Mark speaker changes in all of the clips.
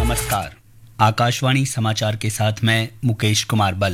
Speaker 1: नमस्कार। आकाशवाणी समाचार के साथ मैं मुकेश कुमार बल।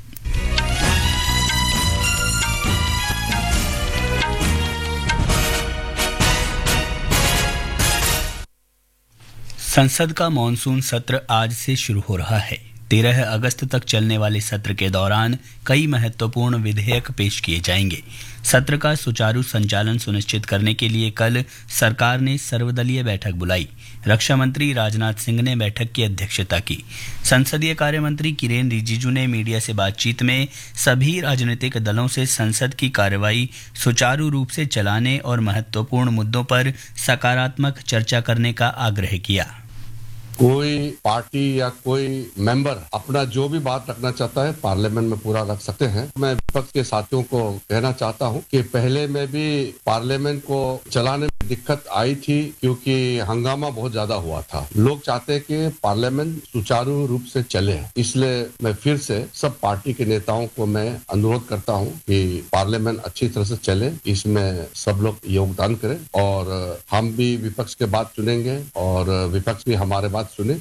Speaker 1: संसद का मॉनसून सत्र आज से शुरू हो रहा है। 13 अगस्त तक चलने वाले सत्र के दौरान कई महत्वपूर्ण विधेयक पेश किए जाएंगे। सत्र का सुचारू संचालन सुनिश्चित करने के लिए कल सरकार ने सर्वदलीय बैठक बुलाई। रक्षा मंत्री राजनाथ सिंह ने बैठक की अध्यक्षता की। संसदीय कार्य मंत्री किरेन रिजिजू ने मीडिया से बातचीत में सभी राजनीतिक दलों से संसद की कार्यवाही सुचारू रूप से चलाने और महत्वपूर्ण मुद्दों पर सकारात्मक चर्चा करने का आग्रह किया।
Speaker 2: कोई पार्टी या कोई मेंबर अपना जो भी बात रखना चाहता है पार्लियामेंट में पूरा रख सकते हैं। मैं विपक्ष के साथियों को कहना चाहता हूं कि पहले में भी पार्लियामेंट को चलाने में दिक्कत आई थी क्योंकि हंगामा बहुत ज्यादा हुआ था। लोग चाहते हैं कि पार्लियामेंट सुचारू रूप से चले, इसलिए मैं फिर से सब पार्टी के नेताओं को मैं अनुरोध करता हूं कि पार्लियामेंट अच्छी तरह से चले, इसमें सब लोग योगदान करें और हम भी विपक्ष के बात सुनेंगे और विपक्ष भी हमारे बात सुने।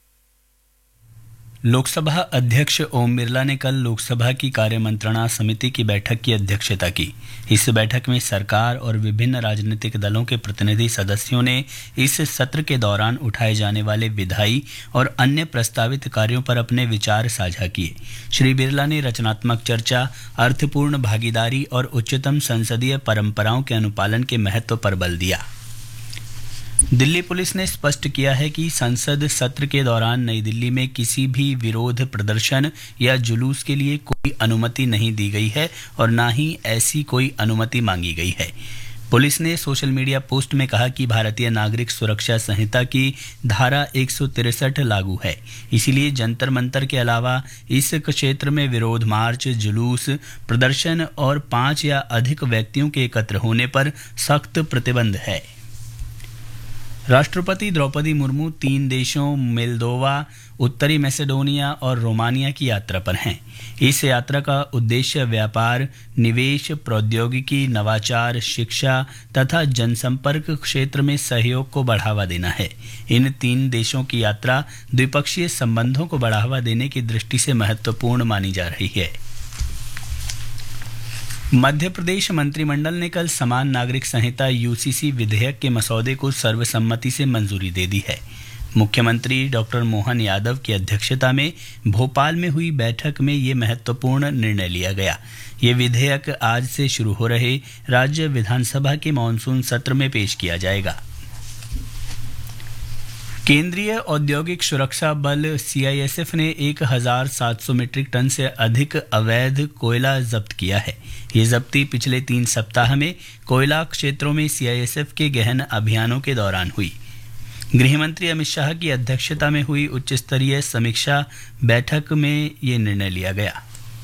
Speaker 1: लोकसभा अध्यक्ष ओम बिरला ने कल लोकसभा की कार्य मंत्रणा समिति की बैठक की अध्यक्षता की। इस बैठक में सरकार और विभिन्न राजनीतिक दलों के प्रतिनिधि सदस्यों ने इस सत्र के दौरान उठाए जाने वाले विधायी और अन्य प्रस्तावित कार्यों पर अपने विचार साझा किए। श्री बिरला ने रचनात्मक चर्चा, अर्थपूर्ण भागीदारी और उच्चतम संसदीय परंपराओं के अनुपालन के महत्व पर बल दिया। दिल्ली पुलिस ने स्पष्ट किया है कि संसद सत्र के दौरान नई दिल्ली में किसी भी विरोध प्रदर्शन या जुलूस के लिए कोई अनुमति नहीं दी गई है और न ही ऐसी कोई अनुमति मांगी गई है। पुलिस ने सोशल मीडिया पोस्ट में कहा कि भारतीय नागरिक सुरक्षा संहिता की धारा 163 लागू है, इसीलिए जंतर मंतर के अलावा इस क्षेत्र में विरोध मार्च, जुलूस, प्रदर्शन और 5 या अधिक व्यक्तियों के एकत्र होने पर सख्त प्रतिबंध है। राष्ट्रपति द्रौपदी मुर्मू 3 देशों मोल्दोवा, उत्तरी मैसेडोनिया और रोमानिया की यात्रा पर हैं। इस यात्रा का उद्देश्य व्यापार, निवेश, प्रौद्योगिकी, नवाचार, शिक्षा तथा जनसंपर्क क्षेत्र में सहयोग को बढ़ावा देना है। इन 3 देशों की यात्रा द्विपक्षीय संबंधों को बढ़ावा देने की दृष्टि से महत्वपूर्ण मानी जा रही है। मध्य प्रदेश मंत्रिमंडल ने कल समान नागरिक संहिता यूसीसी विधेयक के मसौदे को सर्वसम्मति से मंजूरी दे दी है। मुख्यमंत्री डॉक्टर मोहन यादव की अध्यक्षता में भोपाल में हुई बैठक में ये महत्वपूर्ण निर्णय लिया गया। ये विधेयक आज से शुरू हो रहे राज्य विधानसभा के मॉनसून सत्र में पेश किया जाएगा। केंद्रीय औद्योगिक सुरक्षा बल सीआईएसएफ ने 1700 मीट्रिक टन से अधिक अवैध कोयला जब्त किया है। ये जब्ती पिछले 3 सप्ताह में कोयला क्षेत्रों में सीआईएसएफ के गहन अभियानों के दौरान हुई। गृह मंत्री अमित शाह की अध्यक्षता में हुई उच्च स्तरीय समीक्षा बैठक में ये निर्णय लिया गया।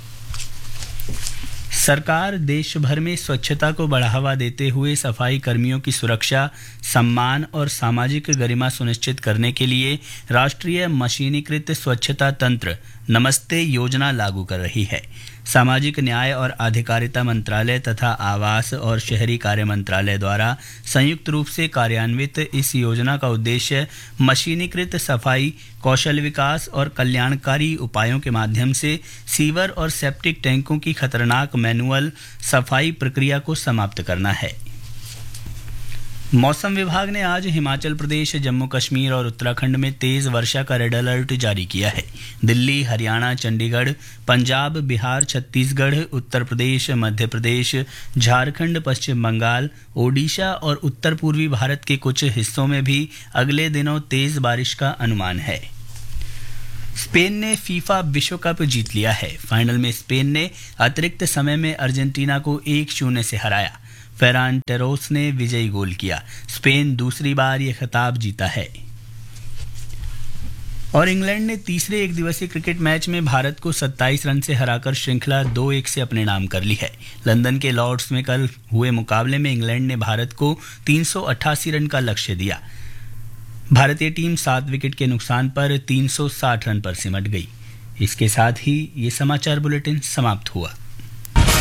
Speaker 1: सरकार देश भर में स्वच्छता को बढ़ावा देते हुए सफाई कर्मियों की सुरक्षा, सम्मान और सामाजिक गरिमा सुनिश्चित करने के लिए राष्ट्रीय मशीनीकृत स्वच्छता तंत्र नमस्ते योजना लागू कर रही है। सामाजिक न्याय और अधिकारिता मंत्रालय तथा आवास और शहरी कार्य मंत्रालय द्वारा संयुक्त रूप से कार्यान्वित इस योजना का उद्देश्य मशीनीकृत सफाई, कौशल विकास और कल्याणकारी उपायों के माध्यम से सीवर और सेप्टिक टैंकों की खतरनाक मैनुअल सफाई प्रक्रिया को समाप्त करना है। मौसम विभाग ने आज हिमाचल प्रदेश, जम्मू कश्मीर और उत्तराखंड में तेज वर्षा का रेड अलर्ट जारी किया है। दिल्ली, हरियाणा, चंडीगढ़, पंजाब, बिहार, छत्तीसगढ़, उत्तर प्रदेश, मध्य प्रदेश, झारखंड, पश्चिम बंगाल, ओडिशा और उत्तर पूर्वी भारत के कुछ हिस्सों में भी अगले दिनों तेज बारिश का अनुमान है। स्पेन ने फीफा विश्व कप जीत लिया है। फाइनल में स्पेन ने अतिरिक्त समय में अर्जेंटीना को 1-0 से हराया। फेरान टेरोस ने विजयी गोल किया। स्पेन दूसरी बार यह खिताब जीता है। और इंग्लैंड ने तीसरे एक दिवसीय क्रिकेट मैच में भारत को 27 रन से हराकर श्रृंखला 2-1 से अपने नाम कर ली है। लंदन के लॉर्ड्स में कल हुए मुकाबले में इंग्लैंड ने भारत को 388 रन का लक्ष्य दिया। भारतीय टीम 7 विकेट के नुकसान पर 360 रन पर सिमट गई। इसके साथ ही ये समाचार बुलेटिन समाप्त हुआ।